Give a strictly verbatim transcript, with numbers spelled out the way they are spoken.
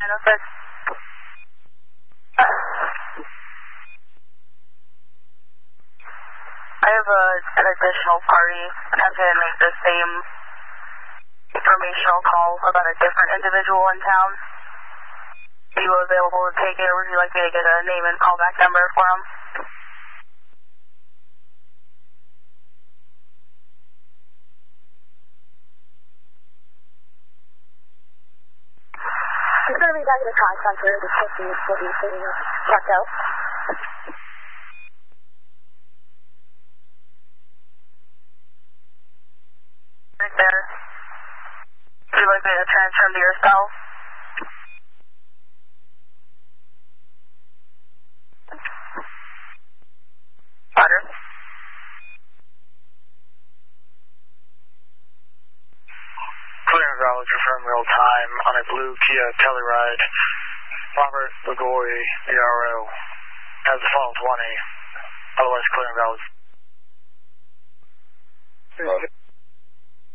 nine oh six. I have a, an additional party and I'm going to make the same informational call about a different individual in town. Are you available to take it, or would you like me to get a name and callback number for him? It's going to be back at the Tri Center. The chicken will be sitting checked out. Right there. Would you like me to transfer him to your cell? Roger. Clearing Valley confirmed real time on a blue Kia Telluride. Robert Ligori, V R O, has the funnel twenty. Otherwise, Clearing Valley.